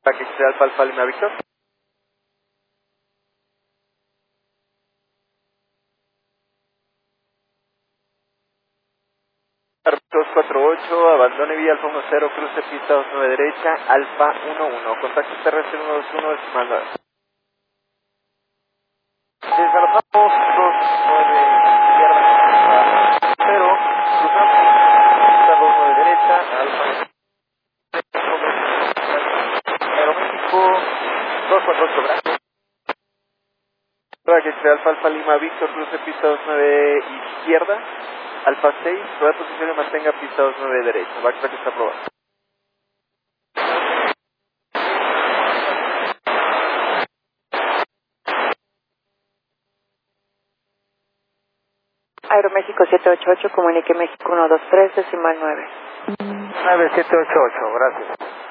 Para que sea Alfa Alfa Lima Víctor. Aeropuerto 248, abandone vía Alfa 10, cruce pista 29 derecha, Alfa 11, contacto terrestre 121, decimal 9. Desgalopamos 29 izquierda, 0, cruzamos pista 29 derecha, Alfa Aeroméxico 248 Bravo. Para que sea Alfa Alfa Lima Víctor, cruce pista 29 izquierda, Alfa 6, prueba de posición y mantenga pista 29 derecha, backtrack está aprobado. Aeroméxico 788, comunique México 123, decimal 9. 9788, gracias.